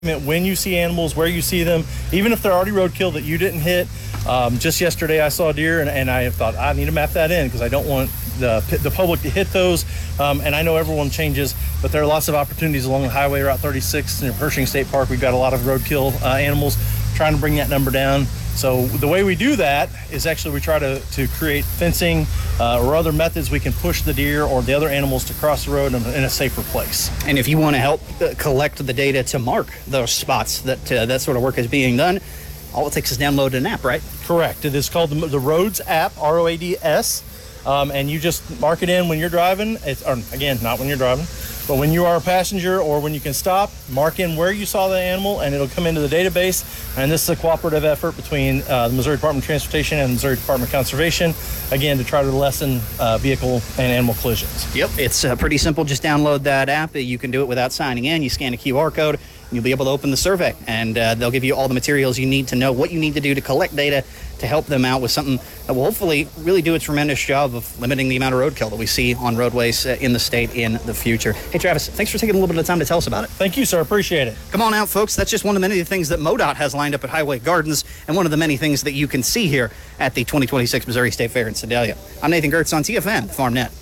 when you see animals, where you see them, even if they're already roadkill that you didn't hit. Just yesterday I saw a deer and I thought I need to map that in because I don't want the public to hit those. And I know everyone changes, but there are lots of opportunities along the highway, Route 36 in Pershing State Park. We've got a lot of roadkill animals, trying to bring that number down. So the way we do that is actually we try to create fencing or other methods we can push the deer or the other animals to cross the road in a safer place. And if you want to help collect the data to mark those spots that that sort of work is being done, all it takes is download an app, right? Correct. It is called the Roads app, ROADS, and you just mark it in when you're driving. Again, not when you're driving, but when you are a passenger or when you can stop, mark in where you saw the animal, and it'll come into the database. And this is a cooperative effort between the Missouri Department of Transportation and the Missouri Department of Conservation, again, to try to lessen vehicle and animal collisions. Yep, it's pretty simple. Just download that app. You can do it without signing in. You scan a QR code, and you'll be able to open the survey, and they'll give you all the materials you need to know what you need to do to collect data to help them out with something that will hopefully really do a tremendous job of limiting the amount of roadkill that we see on roadways in the state in the future. Hey, Travis, thanks for taking a little bit of time to tell us about it. Thank you, sir. Appreciate it. Come on out, folks. That's just one of the many things that MoDOT has lined up at Highway Gardens, and one of the many things that you can see here at the 2026 Missouri State Fair in Sedalia. I'm Nathan Gertz on TFN, FarmNet.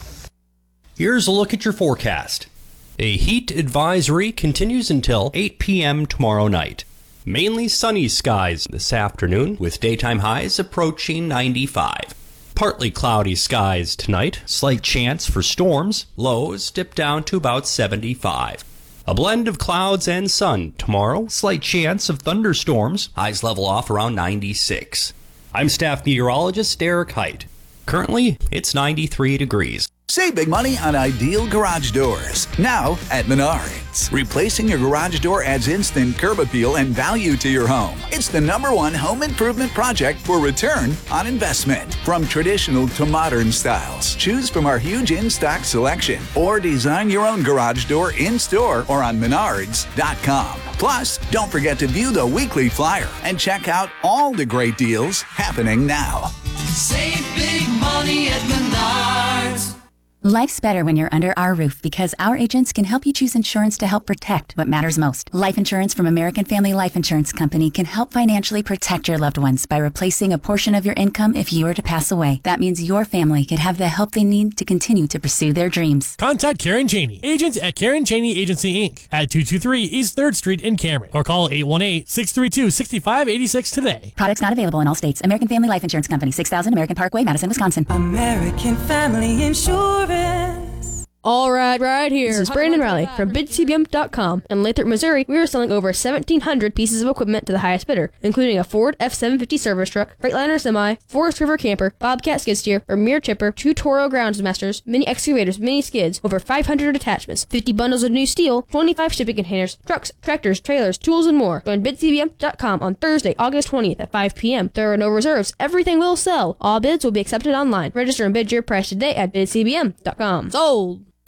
Here's a look at your forecast. A heat advisory continues until 8 p.m. tomorrow night. Mainly sunny skies this afternoon, with daytime highs approaching 95. Partly cloudy skies tonight, slight chance for storms, lows dip down to about 75. A blend of clouds and sun tomorrow, slight chance of thunderstorms, highs level off around 96. I'm staff meteorologist Derek Height. Currently, it's 93 degrees. Save big money on ideal garage doors. Now at Menards. Replacing your garage door adds instant curb appeal and value to your home. It's the #1 home improvement project for return on investment. From traditional to modern styles, choose from our huge in-stock selection or design your own garage door in-store or on Menards.com. Plus, don't forget to view the weekly flyer and check out all the great deals happening now. Save big money at Menards. Life's better when you're under our roof because our agents can help you choose insurance to help protect what matters most. Life insurance from American Family Life Insurance Company can help financially protect your loved ones by replacing a portion of your income if you were to pass away. That means your family could have the help they need to continue to pursue their dreams. Contact Karen Cheney, agents at Karen Cheney Agency, Inc. at 223 East 3rd Street in Cameron, or call 818-632-6586 today. Products not available in all states. American Family Life Insurance Company, 6000 American Parkway, Madison, Wisconsin. American Family Insurance. All right here. This is Brandon Riley from BidCBM.com. In Lathrop, Missouri, we are selling over 1,700 pieces of equipment to the highest bidder, including a Ford F-750 service truck, Freightliner semi, Forest River camper, Bobcat skid steer, Vermeer chipper, 2 Toro Groundsmasters, mini excavators, mini skids, over 500 attachments, 50 bundles of new steel, 25 shipping containers, trucks, tractors, trailers, tools, and more. Join BidCBM.com on Thursday, August 20th at 5 p.m. There are no reserves. Everything will sell. All bids will be accepted online. Register and bid your price today at BidCBM.com. Sold!